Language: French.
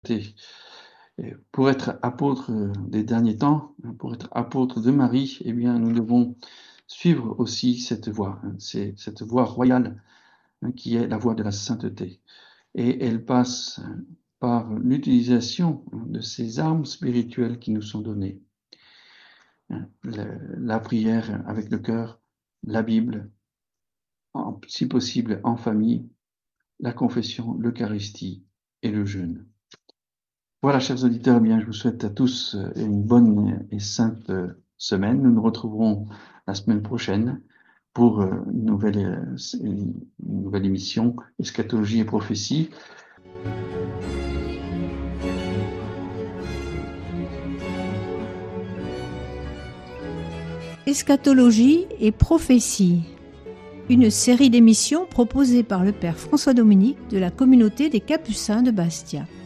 Et pour être apôtre des derniers temps, pour être apôtre de Marie, eh bien, nous devons suivre aussi cette voie. C'est cette voie royale qui est la voie de la sainteté. Et elle passe par l'utilisation de ces armes spirituelles qui nous sont données. La prière avec le cœur, la Bible, si possible en famille, la confession, l'Eucharistie et le jeûne. Voilà, chers auditeurs, eh bien, je vous souhaite à tous une bonne et sainte semaine. Nous nous retrouverons la semaine prochaine pour une nouvelle émission, Eschatologie et prophétie. Eschatologie et prophétie, une série d'émissions proposée par le Père François Dominique de la communauté des Capucins de Bastia.